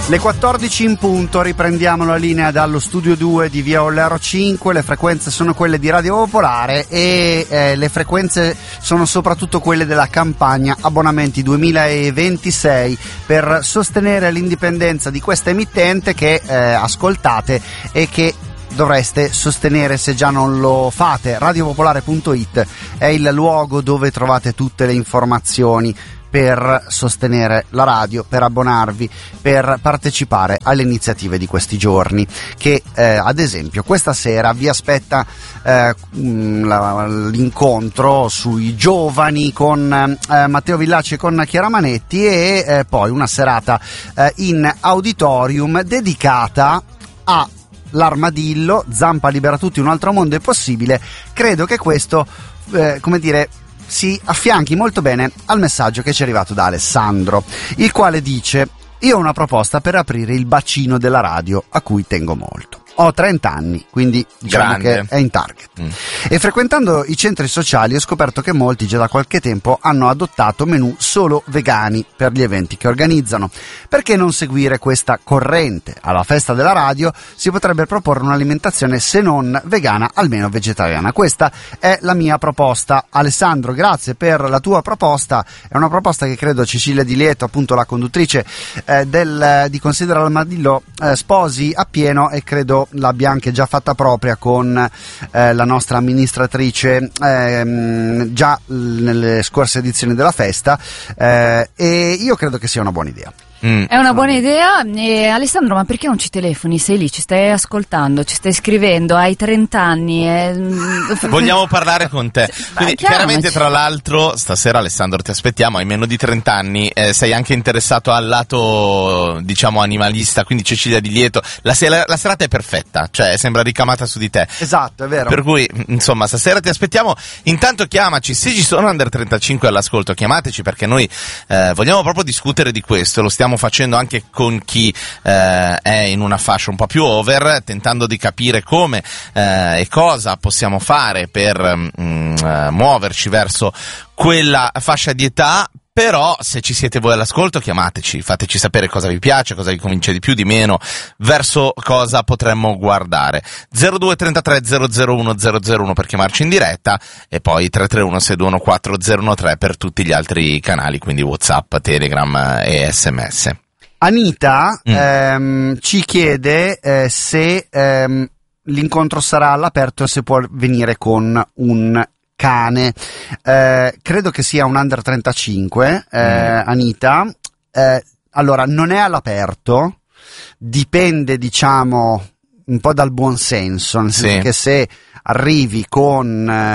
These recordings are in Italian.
Le 14 in punto, riprendiamo la linea dallo studio 2 di Via Ollero 5, le frequenze sono quelle di Radio Popolare e le frequenze sono soprattutto quelle della campagna abbonamenti 2026 per sostenere l'indipendenza di questa emittente che ascoltate e che dovreste sostenere se già non lo fate. Radiopopolare.it è il luogo dove trovate tutte le informazioni per sostenere la radio, per abbonarvi, per partecipare alle iniziative di questi giorni che ad esempio questa sera vi aspetta l'incontro sui giovani con Matteo Villaci e con Chiara Manetti e poi una serata in auditorium dedicata a l'Armadillo, Zampa libera tutti, un altro mondo è possibile. Credo che questo si affianchi molto bene al messaggio che ci è arrivato da Alessandro, il quale dice: io ho una proposta per aprire il bacino della radio a cui tengo molto. Ho 30 anni, quindi diciamo che è in target. E frequentando i centri sociali ho scoperto che molti già da qualche tempo hanno adottato menù solo vegani per gli eventi che organizzano. Perché non seguire questa corrente? Alla festa della radio si potrebbe proporre un'alimentazione se non vegana, almeno vegetariana. Questa è la mia proposta. Alessandro, grazie per la tua proposta. È una proposta che credo Cecilia Di Lieto, appunto la conduttrice di Considera l'Armadillo, sposi appieno, e credo l'abbia anche già fatta propria con la nostra amministratrice già nelle scorse edizioni della festa, e io credo che sia una buona idea. È una buona idea. E Alessandro, ma perché non ci telefoni? Sei lì, ci stai ascoltando, ci stai scrivendo, hai 30 anni vogliamo parlare con te. Quindi chiaramente, tra l'altro, stasera Alessandro ti aspettiamo, hai meno di 30 anni, sei anche interessato al lato, diciamo, animalista, quindi Cecilia Di Lieto, la serata è perfetta, cioè sembra ricamata su di te. Esatto, è vero. Per cui, insomma, stasera ti aspettiamo. Intanto chiamaci, se ci sono under 35 all'ascolto, chiamateci, perché noi vogliamo proprio discutere di questo. Lo stiamo facendo anche con chi è in una fascia un po' più over, tentando di capire come e cosa possiamo fare per muoverci verso quella fascia di età. Però se ci siete voi all'ascolto, chiamateci, fateci sapere cosa vi piace, cosa vi convince di più, di meno, verso cosa potremmo guardare. 0233 001 001 per chiamarci in diretta, e poi 331 621 4013 per tutti gli altri canali, quindi WhatsApp, Telegram e SMS. Anita ci chiede se l'incontro sarà all'aperto e se può venire con un cane. Credo che sia un under 35, Anita. Allora, non è all'aperto, dipende, diciamo, un po' dal buon senso, nel senso che se arrivi con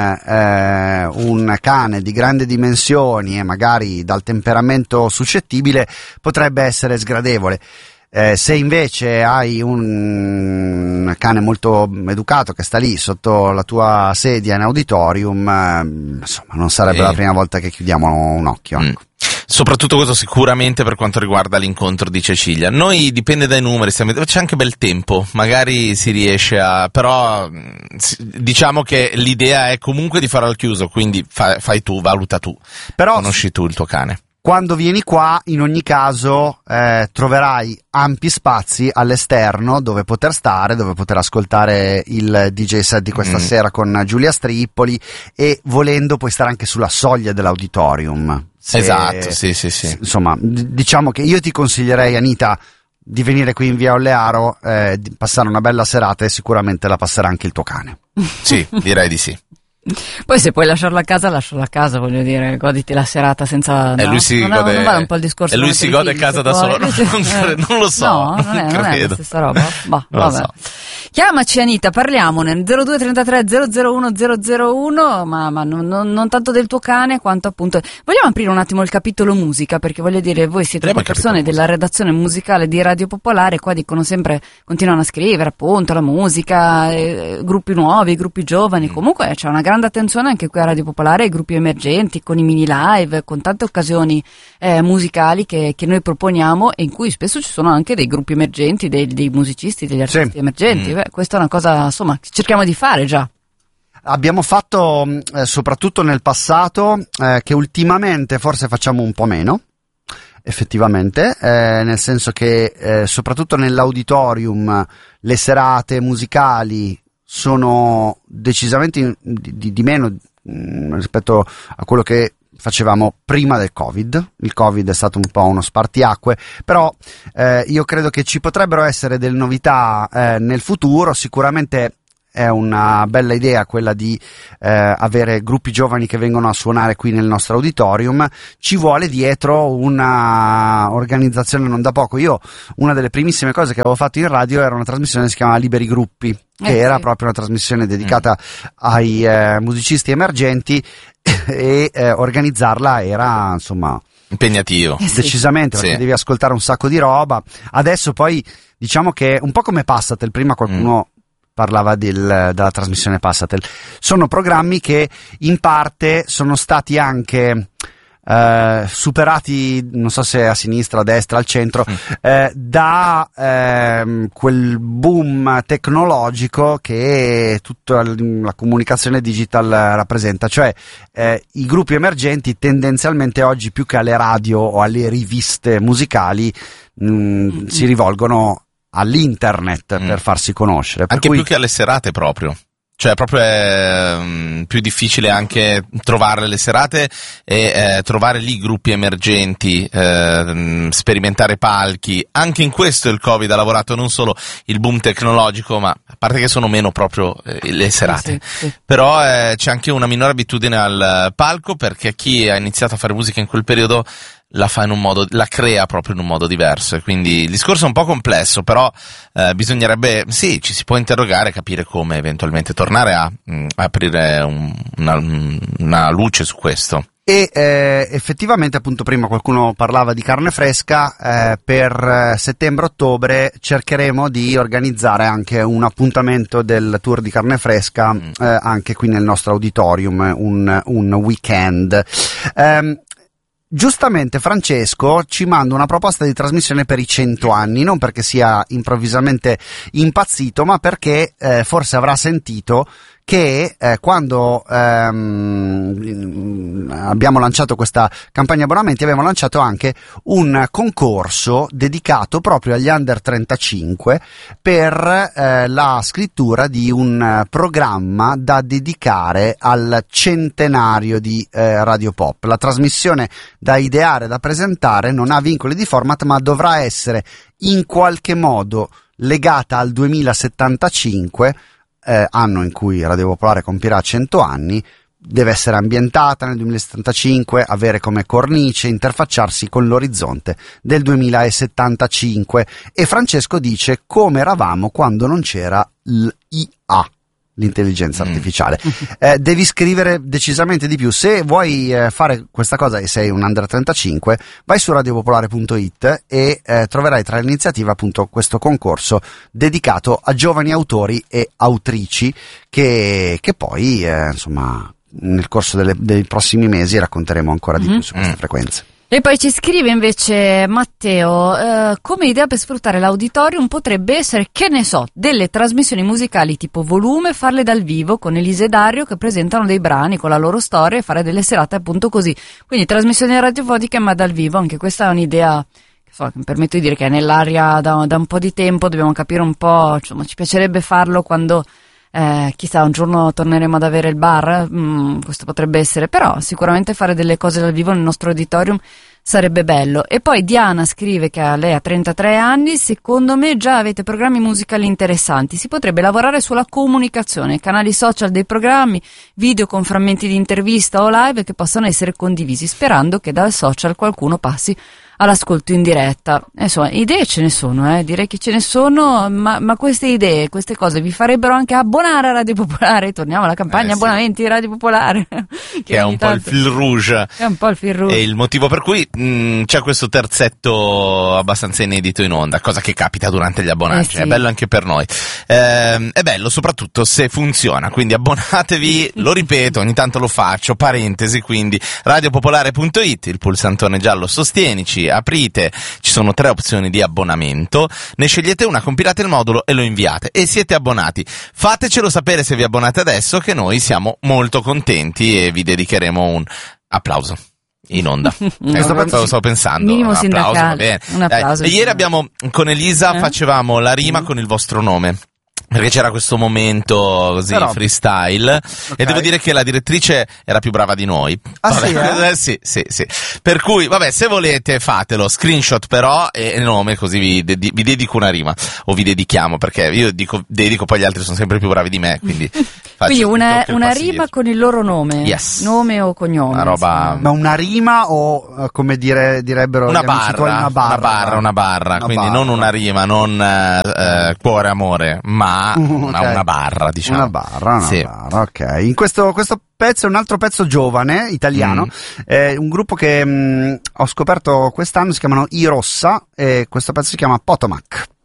un cane di grandi dimensioni e magari dal temperamento suscettibile, potrebbe essere sgradevole. Se invece hai un cane molto educato che sta lì sotto la tua sedia in auditorium, insomma, non sarebbe la prima volta che chiudiamo un occhio. Ecco. Soprattutto questo sicuramente per quanto riguarda l'incontro di Cecilia. Noi dipende dai numeri, c'è anche bel tempo, magari si riesce però diciamo che l'idea è comunque di fare al chiuso, quindi fai tu, valuta tu, però conosci tu il tuo cane. Quando vieni qua, in ogni caso, troverai ampi spazi all'esterno dove poter stare, dove poter ascoltare il DJ set di questa sera con Giulia Strippoli, e volendo puoi stare anche sulla soglia dell'auditorium. Esatto, sì. Insomma, diciamo che io ti consiglierei, Anita, di venire qui in Via Ollearo, di passare una bella serata, e sicuramente la passerà anche il tuo cane. Sì, direi di sì. Poi se puoi lasciarla a casa, voglio dire, goditi la serata senza... lui si gode... non vale un po' il discorso... E lui si gode a casa da solo, non lo so. No, non è la stessa roba. Vabbè. So. Chiamaci, Anita, parliamone. 0233 001 001, ma non tanto del tuo cane quanto appunto... Vogliamo aprire un attimo il capitolo musica, perché voglio dire, voi siete due persone della redazione musicale di Radio Popolare, qua dicono sempre, continuano a scrivere appunto la musica, gruppi nuovi, gruppi giovani, comunque c'è una grande attenzione anche qui a Radio Popolare ai gruppi emergenti, con i mini live, con tante occasioni musicali che noi proponiamo, e in cui spesso ci sono anche dei gruppi emergenti, dei musicisti, degli artisti emergenti. Questa è una cosa, insomma, che cerchiamo di fare già. Abbiamo fatto soprattutto nel passato, che ultimamente forse facciamo un po' meno, effettivamente, nel senso che soprattutto nell'auditorium le serate musicali sono decisamente di meno rispetto a quello che facevamo prima del Covid. Il Covid è stato un po' uno spartiacque, però io credo che ci potrebbero essere delle novità nel futuro. Sicuramente è una bella idea quella di avere gruppi giovani che vengono a suonare qui nel nostro auditorium. Ci vuole dietro una organizzazione non da poco. Io, una delle primissime cose che avevo fatto in radio era una trasmissione che si chiamava Liberi Gruppi, che era proprio una trasmissione dedicata ai musicisti emergenti, e organizzarla era insomma impegnativo, decisamente, perché devi ascoltare un sacco di roba. Adesso poi diciamo che un po' come Passatel, prima qualcuno parlava della trasmissione Passatel, sono programmi che in parte sono stati anche superati, non so se a sinistra, a destra, al centro, da quel boom tecnologico che tutta la comunicazione digital rappresenta. Cioè i gruppi emergenti tendenzialmente oggi, più che alle radio o alle riviste musicali, si rivolgono all'internet per farsi conoscere. Per anche cui... più che alle serate proprio. Cioè proprio è più difficile anche trovare le serate e trovare lì gruppi emergenti, sperimentare palchi. Anche in questo il Covid ha lavorato, non solo il boom tecnologico, ma a parte che sono meno proprio le serate. Sì. Però c'è anche una minore abitudine al palco, perché chi ha iniziato a fare musica in quel periodo la fa in un modo, la crea proprio in un modo diverso, e quindi il discorso è un po' complesso, però bisognerebbe, sì, ci si può interrogare, capire come eventualmente tornare a aprire una luce su questo. E effettivamente, appunto, prima qualcuno parlava di carne fresca. Per settembre-ottobre cercheremo di organizzare anche un appuntamento del tour di carne fresca anche qui nel nostro auditorium, un weekend. Giustamente Francesco ci manda una proposta di trasmissione per i 100 anni, non perché sia improvvisamente impazzito, ma perché forse avrà sentito che quando abbiamo lanciato questa campagna abbonamenti abbiamo lanciato anche un concorso dedicato proprio agli under 35 per la scrittura di un programma da dedicare al centenario di Radio Pop. La trasmissione da ideare, da presentare, non ha vincoli di format, ma dovrà essere in qualche modo legata al 2075, anno in cui Radio Popolare compirà 100 anni. Deve essere ambientata nel 2075, avere come cornice, interfacciarsi con l'orizzonte del 2075. E Francesco dice: come eravamo quando non c'era l'IA, l'intelligenza artificiale. Devi scrivere decisamente di più. Se vuoi fare questa cosa e sei un under 35, vai su radiopopolare.it e troverai tra le iniziative appunto questo concorso dedicato a giovani autori e autrici che poi insomma nel corso dei prossimi mesi racconteremo ancora di più su queste frequenze. E poi ci scrive invece Matteo, come idea per sfruttare l'auditorium potrebbe essere, che ne so, delle trasmissioni musicali tipo volume, farle dal vivo con Elisa e Dario che presentano dei brani con la loro storia e fare delle serate appunto così. Quindi trasmissioni radiofoniche ma dal vivo. Anche questa è un'idea che mi permetto di dire che è nell'aria da un po' di tempo. Dobbiamo capire un po', insomma, ci piacerebbe farlo quando chissà un giorno torneremo ad avere il bar, questo potrebbe essere, però sicuramente fare delle cose dal vivo nel nostro auditorium sarebbe bello. E poi Diana scrive che lei ha 33 anni, secondo me già avete programmi musicali interessanti, si potrebbe lavorare sulla comunicazione, canali social dei programmi, video con frammenti di intervista o live che possano essere condivisi, sperando che dal social qualcuno passi all'ascolto in diretta. Insomma, idee ce ne sono, direi che ce ne sono, ma queste idee, queste cose vi farebbero anche abbonare a Radio Popolare. Torniamo alla campagna abbonamenti di Radio Popolare, che è un po' il fil rouge. È un po' il fil rouge. E il motivo per cui c'è questo terzetto abbastanza inedito in onda, cosa che capita durante gli abbonaggi. Sì. È bello anche per noi. È bello soprattutto se funziona, quindi abbonatevi, lo ripeto, ogni tanto lo faccio, parentesi, quindi radiopopolare.it, il pulsantone giallo sostienici, aprite, ci sono 3 opzioni di abbonamento, ne scegliete una, compilate il modulo e lo inviate e siete abbonati. Fatecelo sapere se vi abbonate adesso, che noi siamo molto contenti e vi dedicheremo un applauso. in onda. Stavo pensando. Minimo un applauso, sindacale. va bene. Un applauso. E ieri abbiamo, con Elisa, facevamo la rima con il vostro nome. Perché c'era questo momento così freestyle, e devo dire che la direttrice era più brava di noi. Sì? Sì. Per cui, vabbè, se volete fatelo, screenshot però e nome, così vi dedico una rima, o vi dedichiamo, perché io dedico, poi gli altri sono sempre più bravi di me, quindi quindi una rima con il loro nome, nome o cognome. Una roba. Ma una rima o come direbbero una barra, quindi non una rima, non cuore amore, ma una barra, diciamo. Una barra, ok. In questo pezzo è un altro pezzo giovane, italiano, un gruppo che ho scoperto quest'anno, si chiamano I Rossa, e questo pezzo si chiama Potomac.